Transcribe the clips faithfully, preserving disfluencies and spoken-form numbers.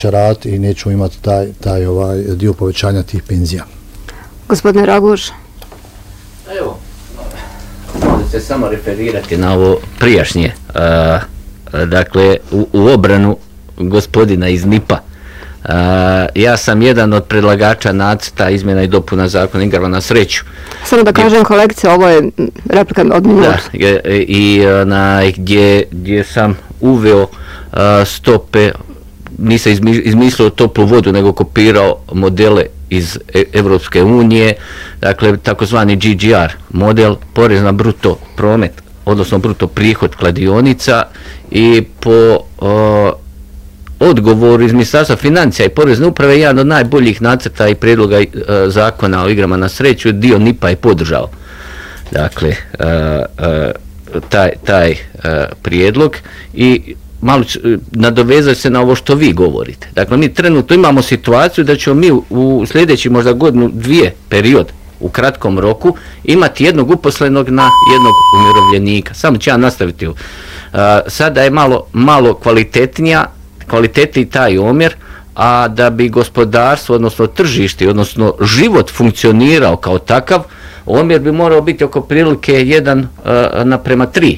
rad i nećemo imati taj, taj ovaj dio povećanja tih penzija. Gospodine Raguž. Evo, mogu se samo referirati na ovo prijašnje. A, dakle, u, u obranu gospodina iz N I P-a. A, ja sam jedan od predlagača nacrta izmjena i dopuna zakona igrama na sreću. Samo da kažem kolegice, ovo je replika od minuta. Da, i na, gdje, gdje sam uveo a, stope, nisam izmislio toplu vodu, nego kopirao modele iz Evropske unije, dakle takozvani G G R model, porez na bruto promet, odnosno bruto prihod kladionica, i po o, odgovoru iz Ministarstva financija i porezne uprave jedan od najboljih nacrta i prijedloga e, zakona o igrama na sreću dio N I P-a je podržao. Dakle, e, e, taj, taj e, prijedlog i malo nadovezati se na ovo što vi govorite. Dakle, mi trenutno imamo situaciju da ćemo mi u, u sljedeći možda godinu, dvije period, u kratkom roku, imati jednog uposlenog na jednog umirovljenika. Samo ću ja nastaviti. Uh, sada je malo, malo kvalitetnija, kvalitetniji taj omjer, a da bi gospodarstvo, odnosno tržište, odnosno život funkcionirao kao takav, omjer bi morao biti oko prilike jedan uh, naprema tri.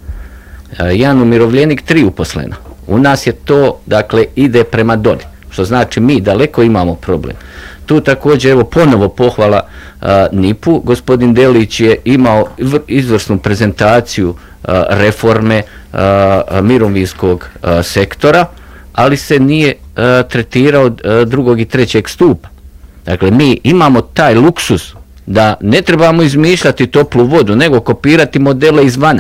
Jedan umirovljenik, tri uposlena. U nas je to, dakle, ide prema dolje, što znači mi daleko imamo problem. Tu također, evo, ponovo pohvala uh, N I P-u. Gospodin Delić je imao izvrsnu prezentaciju uh, reforme uh, mirovinskog uh, sektora, ali se nije uh, tretirao uh, drugog i trećeg stupa. Dakle, mi imamo taj luksuz da ne trebamo izmišljati toplu vodu, nego kopirati modele izvana.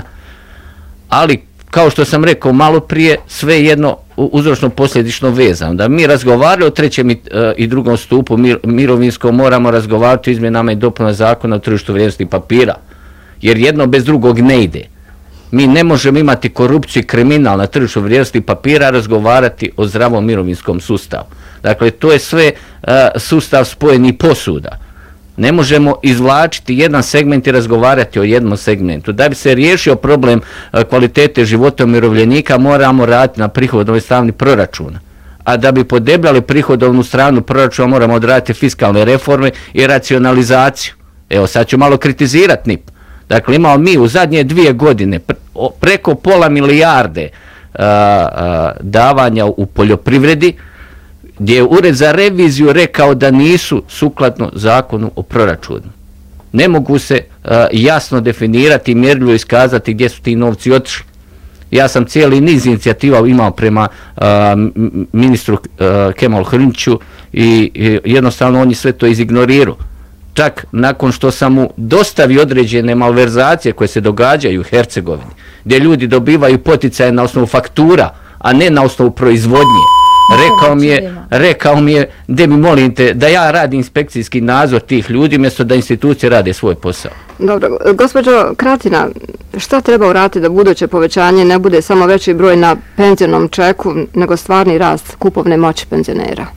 Ali, kao što sam rekao malo prije, sve jedno uzročno posljedično vezano. Da mi razgovarali o trećem i, i drugom stupu mir, mirovinskom, moramo razgovarati o izmjenama i dopuna zakona o tržištu vrijednosti papira. Jer jedno bez drugog ne ide. Mi ne možemo imati korupciju i kriminal na tržištu vrijednosti papira, razgovarati o zdravom mirovinskom sustavu. Dakle, to je sve uh, sustav spojenih posuda. Ne možemo izvlačiti jedan segment i razgovarati o jednom segmentu. Da bi se riješio problem kvalitete života umirovljenika, moramo raditi na prihodovnoj strani proračuna. A da bi podebljali prihodovnu stranu proračuna, moramo odraditi fiskalne reforme i racionalizaciju. Evo, sad ću malo kritizirati N I P. Dakle, imamo mi u zadnje dvije godine preko pola milijarde a, a, davanja u poljoprivredi, gdje je Ured za reviziju rekao da nisu sukladno zakonu o proračunu. Ne mogu se uh, jasno definirati i mjerljivo iskazati gdje su ti novci otišli. Ja sam cijeli niz inicijativa imao prema uh, ministru uh, Kemalu Hrniću i, i jednostavno on je sve to izignorirao. Čak nakon što sam mu dostavio određene malverzacije koje se događaju u Hercegovini, gdje ljudi dobivaju poticaje na osnovu faktura, a ne na osnovu proizvodnje. Rekao mi je, rekao mi je, gdje mi molim te, da ja radim inspekcijski nadzor tih ljudi, mjesto da institucije rade svoj posao. Dobro, gospođo Kratina, šta treba uraditi da buduće povećanje ne bude samo veći broj na penzionom čeku, nego stvarni rast kupovne moći penzionera?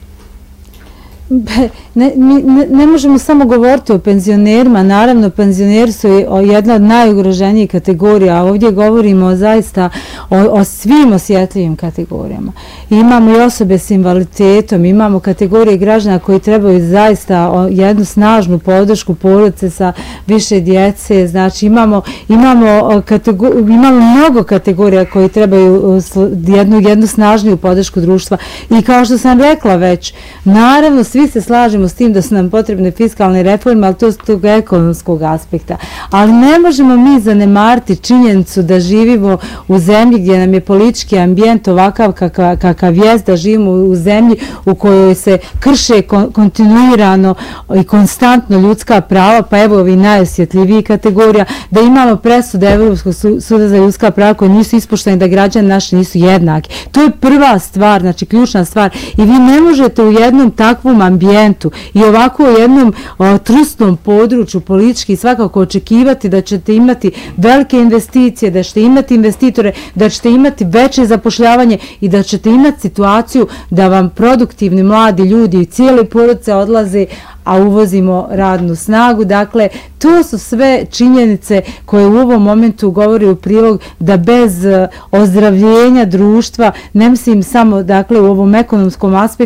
Ne, ne, ne možemo samo govoriti o penzionerima, naravno penzioneri su jedna od najugroženijih kategorija, a ovdje govorimo zaista o, o svim osjetljivim kategorijama. Imamo i osobe s invaliditetom, imamo kategorije građana koji trebaju zaista jednu snažnu podršku porodice sa više djece, znači imamo, imamo, imamo mnogo kategorija koji trebaju jednu, jednu snažniju podršku društva i kao što sam rekla već, naravno svi se slažemo s tim da su nam potrebne fiskalne reforme, ali to je s tog ekonomskog aspekta. Ali ne možemo mi zanemariti činjenicu da živimo u zemlji gdje nam je politički ambijent ovakav kakav, kakav jest, da živimo u zemlji u kojoj se krše kon, kontinuirano i konstantno ljudska prava, pa evo ovi najosjetljiviji kategorija, da imamo presude Evropskog suda za ljudska prava koje nisu ispoštovane, da građani naši nisu jednaki. To je prva stvar, znači ključna stvar. I vi ne možete u jednom takvom ambijentu i ovako u jednom o, trusnom području politički svakako očekivati da ćete imati velike investicije, da ćete imati investitore, da ćete imati veće zapošljavanje i da ćete imati situaciju da vam produktivni mladi ljudi i cijele porodice odlaze, a uvozimo radnu snagu. Dakle, to su sve činjenice koje u ovom momentu govori u prilog da bez ozdravljenja društva, ne mislim samo dakle, u ovom ekonomskom aspektu,